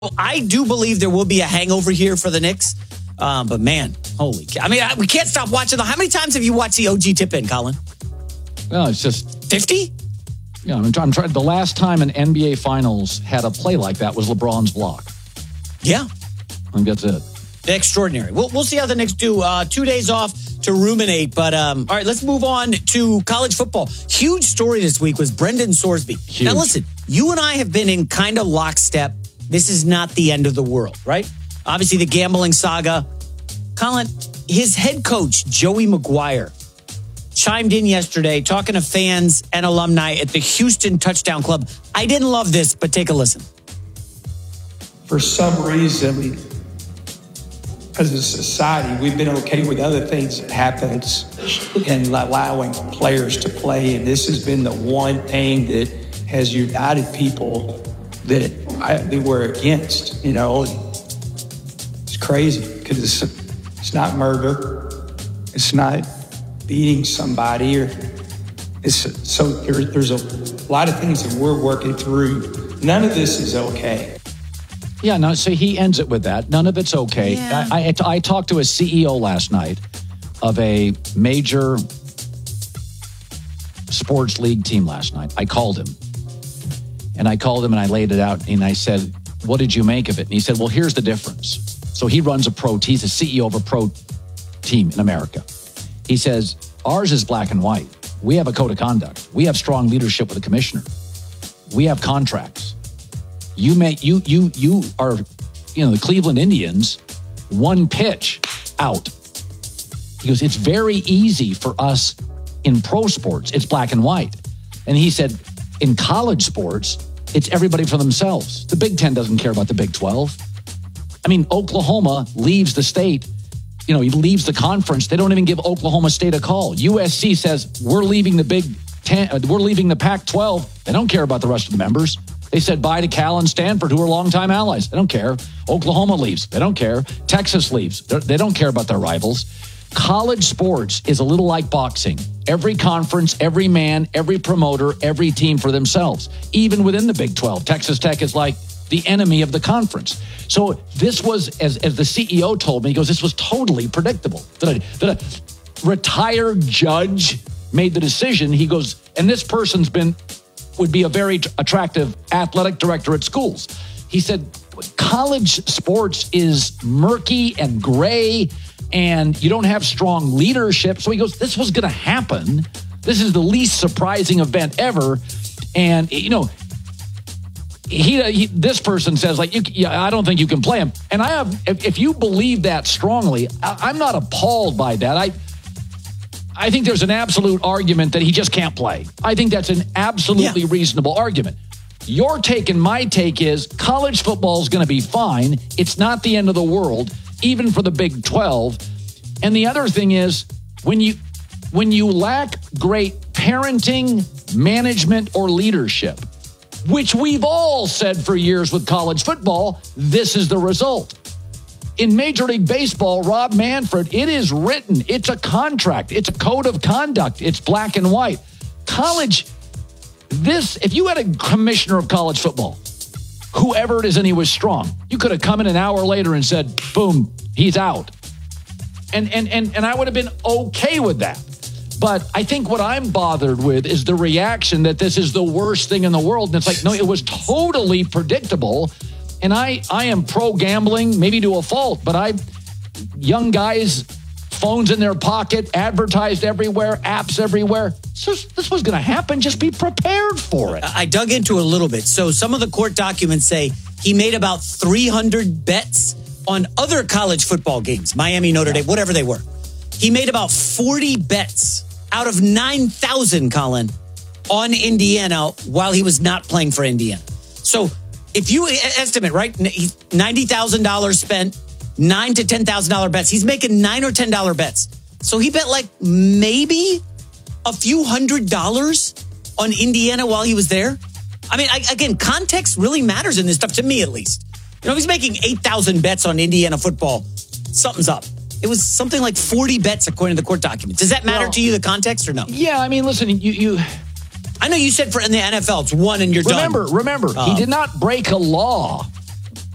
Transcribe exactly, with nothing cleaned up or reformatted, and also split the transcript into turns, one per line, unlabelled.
I do believe there will be a hangover here for the Knicks. Um, but man, holy cow. I mean, I, we can't stop watching them. How many times have you watched the O G tip in, Colin?
Well, it's just
fifty?
Yeah, I'm trying, I'm trying. The last time an N B A Finals had a play like that was LeBron's block.
Yeah.
I think that's it.
Extraordinary. We'll, we'll see how the Knicks do. Uh, two days off to ruminate. But um, all right, let's move on to college football. Huge story this week was Brendan Sorsby.
Huge.
Now, listen, you and I have been in kind of lockstep. This is not the end of the world, right? Obviously, the gambling saga. Colin, his head coach, Joey McGuire, chimed in yesterday talking to fans and alumni at the Houston Touchdown Club. I didn't love this, but take a listen.
For some reason, we, as a society, we've been okay with other things that happens and allowing players to play. And this has been the one thing that has united people that, I, that we're against. You know, it's crazy because it's, it's not murder. It's not beating somebody. Or it's, so there, there's a lot of things that we're working through. None of this is okay.
Yeah, no, so he ends it with that. None of it's okay.
Yeah.
I, I, I talked to a C E O last night of a major sports league team last night. I called him. And I called him and I laid it out. And I said, what did you make of it? And he said, well, here's the difference. So he runs a pro, he's a C E O of a pro team in America. He says, ours is black and white. We have a code of conduct. We have strong leadership with the commissioner. We have contracts. You may you you you are, you know, the Cleveland Indians, one pitch out. He goes, it's very easy for us in pro sports. It's black and white. And he said, in college sports, it's everybody for themselves. The Big Ten doesn't care about the Big twelve. I mean, Oklahoma leaves the state, you know, he leaves the conference. They don't even give Oklahoma State a call. U S C says, we're leaving the Big Ten, we're leaving the Pac twelve. They don't care about the rest of the members. They said bye to Cal and Stanford, who are longtime allies. They don't care. Oklahoma leaves. They don't care. Texas leaves. They're, they don't care about their rivals. College sports is a little like boxing. Every conference, every man, every promoter, every team for themselves. Even within the Big twelve, Texas Tech is like the enemy of the conference. So this was, as, as the C E O told me, he goes, this was totally predictable. That a, that a retired judge made the decision. He goes, and this person's been, would be a very attractive athletic director at schools. He said, college sports is murky and gray, and you don't have strong leadership. So he goes, this was going to happen. This is the least surprising event ever. And, you know, he, he this person says, like, you, yeah, I don't think you can play him. And I have, if, if you believe that strongly, I, I'm not appalled by that. I, I think there's an absolute argument that he just can't play. I think that's an absolutely yeah. reasonable argument. Your take and my take is college football is going to be fine. It's not the end of the world, even for the Big twelve. And the other thing is, when you when you lack great parenting, management, or leadership, which we've all said for years with college football, this is the result. In Major League Baseball, Rob Manfred, it is written. It's a contract. It's a code of conduct. It's black and white. College, this, if you had a commissioner of college football, whoever it is, and he was strong, you could have come in an hour later and said, boom, he's out. And, and, and, and I would have been okay with that. But I think what I'm bothered with is the reaction that this is the worst thing in the world. And it's like, no, it was totally predictable. And I, I am pro-gambling, maybe to a fault, but I, young guys, phones in their pocket, advertised everywhere, apps everywhere. So this was going to happen. Just be prepared for it.
I dug into it a little bit. So some of the court documents say he made about three hundred bets on other college football games, Miami, Notre Dame, whatever they were. He made about forty bets out of nine thousand, Colin, on Indiana while he was not playing for Indiana. So if you estimate, right, ninety thousand dollars spent, nine to ten thousand dollars bets. He's making nine or ten dollars bets. So he bet like maybe a few hundred dollars on Indiana while he was there. I mean, I, again, context really matters in this stuff, to me at least. You know, if he's making eight thousand bets on Indiana football, something's up. It was something like forty bets according to the court documents. Does that matter
well,
to you, the context, or no?
Yeah, I mean, listen, you... you
I know you said for in the N F L, it's one and you're
remember,
done.
Remember, remember,
Uh,
he did not break a law.